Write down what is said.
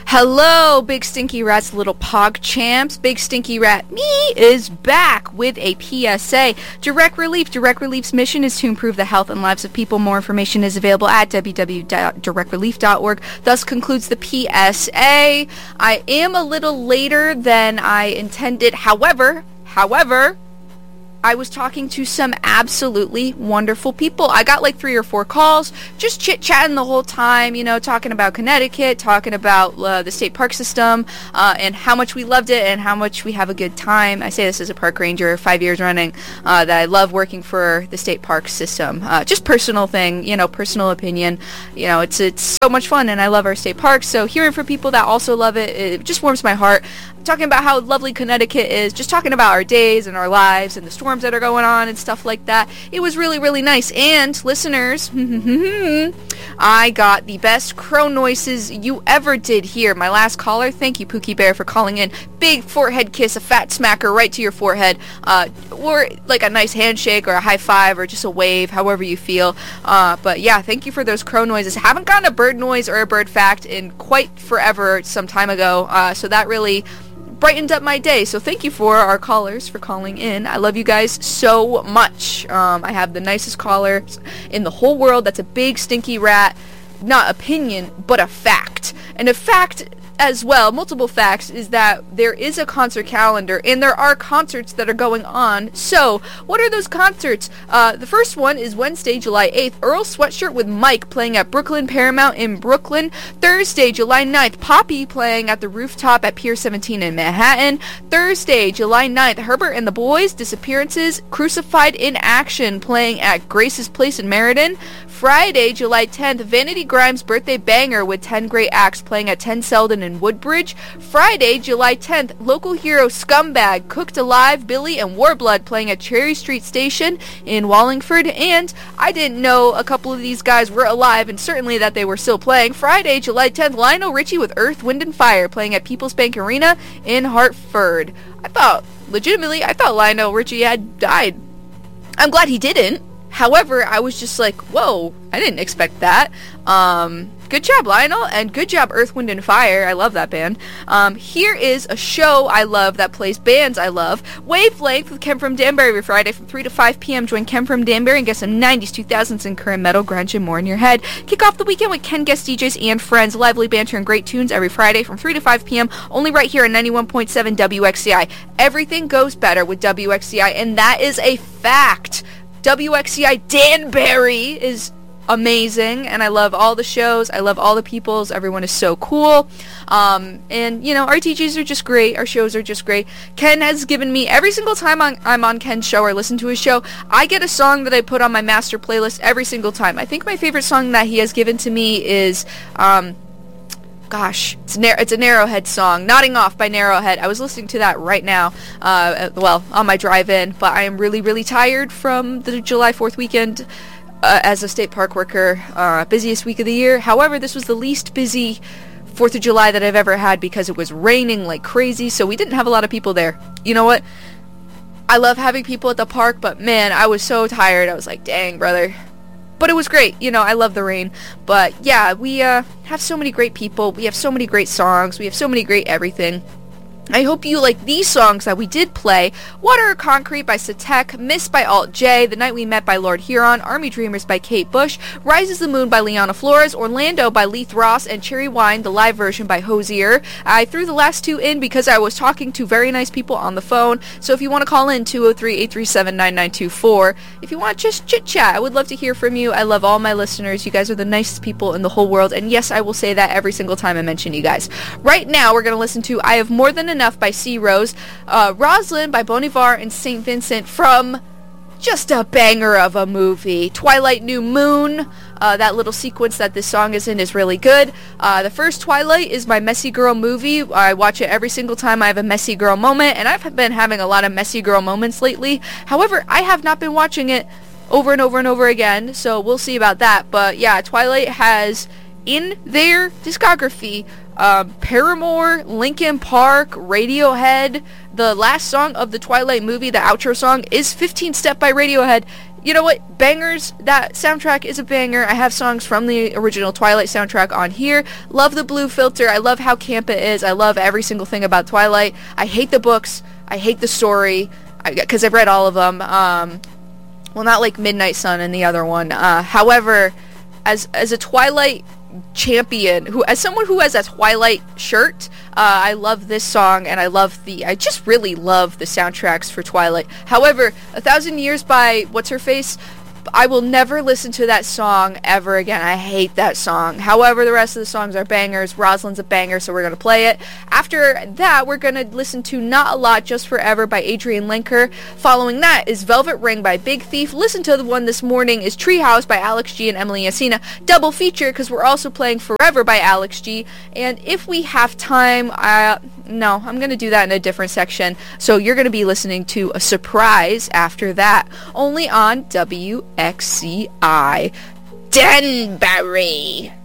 Hello, Big Stinky Rat's little pog champs. Big Stinky Rat me is back with a PSA. Direct Relief. Direct Relief's mission is to improve the health and lives of people. More information is available at www.directrelief.org. Thus concludes the PSA. I am a little later than I intended. However, I was talking to some absolutely wonderful people. I got like 3 or 4 calls, just chit-chatting the whole time, talking about Connecticut, talking about the state park system, and how much we loved it and how much we have a good time. I say this as a park ranger 5 years running, that I love working for the state park system. Just personal thing, personal opinion. It's so much fun and I love our state parks. So hearing from people that also love it, it just warms my heart. Talking about how lovely Connecticut is, just talking about our days and our lives and the storms that are going on and stuff like that. It was really, really nice. And listeners, I got the best crow noises you ever did hear. My last caller, thank you Pookie Bear for calling in. Big forehead kiss, a fat smacker right to your forehead, or like a nice handshake or a high five or just a wave, however you feel. But yeah, thank you for those crow noises. Haven't gotten a bird noise or a bird fact in quite forever, some time ago, so that really brightened up my day. So thank you for our callers for calling in. I love you guys so much. I have the nicest caller in the whole world. That's a Big Stinky Rat, not opinion, but a fact. And a fact as well, multiple facts, is that there is a concert calendar and there are concerts that are going on. So what are those concerts? The first one is Wednesday, July 8th, Earl Sweatshirt with Mike playing at Brooklyn Paramount in Brooklyn. Thursday, July 9th, Poppy playing at the Rooftop at Pier 17 in Manhattan. Thursday, July 9th, Herbert and the Boys, Disappearances, Crucified in Action playing at Grace's Place in Meriden. Friday, July 10th, Vanity Grimes' birthday banger with 10 great acts playing at 10 Selden in Woodbridge. Friday, July 10th, local hero Scumbag, Cooked Alive, Billy, and Warblood playing at Cherry Street Station in Wallingford. And I didn't know a couple of these guys were alive, and certainly that they were still playing. Friday, July 10th, Lionel Richie with Earth, Wind, and Fire playing at People's Bank Arena in Hartford. I thought Lionel Richie had died. I'm glad he didn't. However, I was just like, whoa, I didn't expect that. Good job, Lionel, and good job, Earth, Wind, and Fire. I love that band. Here is a show I love that plays bands I love. Wavelength with Ken from Danbury every Friday from 3 to 5 p.m. Join Ken from Danbury and get some 90s, 2000s, and current metal, grunge, and more in your head. Kick off the weekend with Ken guest DJs and friends. Lively banter and great tunes every Friday from 3 to 5 p.m. Only right here on 91.7 WXCI. Everything goes better with WXCI, and that is a fact. WXCI Danbury is amazing, and I love all the shows. I love all the peoples. Everyone is so cool. And, our DJs are just great. Our shows are just great. Ken has given me, every single time I'm on Ken's show or listen to his show, I get a song that I put on my master playlist every single time. I think my favorite song that he has given to me is, it's a Narrowhead song, Nodding Off by Narrowhead. I was listening to that right now, on my drive-in, but I am really, really tired from the July 4th weekend as a state park worker, busiest week of the year. However, this was the least busy 4th of July that I've ever had because it was raining like crazy, so we didn't have a lot of people there. You know what? I love having people at the park, but man, I was so tired. I was like, dang, brother. But it was great. I love the rain. But yeah, we have so many great people. We have so many great songs. We have so many great everything. I hope you like these songs that we did play. Water or Concrete by Satek, Miss by Alt J, The Night We Met by Lord Huron, Army Dreamers by Kate Bush, Rises the Moon by Liana Flores, Orlando by Leith Ross, and Cherry Wine, the live version by Hosier. I threw the last 2 in because I was talking to very nice people on the phone, so if you want to call in, 203-837-9924. If you want to just chit-chat, I would love to hear from you. I love all my listeners. You guys are the nicest people in the whole world, and yes, I will say that every single time I mention you guys. Right now, we're going to listen to I Have More Than Enough by C. Rose, Roslyn by Bon Iver and St. Vincent from just a banger of a movie, Twilight New Moon. That little sequence that this song is in is really good. The first Twilight is my messy girl movie. I watch it every single time I have a messy girl moment, and I've been having a lot of messy girl moments lately. However, I have not been watching it over and over and over again, so we'll see about that. But yeah, Twilight has in their discography Paramore, Linkin Park, Radiohead. The last song of the Twilight movie, the outro song, is 15 Step by Radiohead. you know what? Bangers. That soundtrack is a banger. I have songs from the original Twilight soundtrack on here. Love the blue filter. I love how camp it is. I love every single thing about Twilight. I hate the books. I hate the story. Because I've read all of them. Well, not like Midnight Sun and the other one. However, as a Twilight champion, as someone who has a Twilight shirt, I love this song, and I just really love the soundtracks for Twilight. However, 1,000 Years by What's-Her-Face, I will never listen to that song ever again. I hate that song. However, the rest of the songs are bangers. Rosalind's a banger, so we're going to play it. After that, we're going to listen to Not a Lot, Just Forever by Adrian Lenker. Following that is Velvet Ring by Big Thief. Listen to the one this morning is Treehouse by Alex G and Emily Yasina. Double feature, because we're also playing Forever by Alex G. And if we have time, no, I'm going to do that in a different section. So you're going to be listening to a surprise after that, only on WXCI Denbury.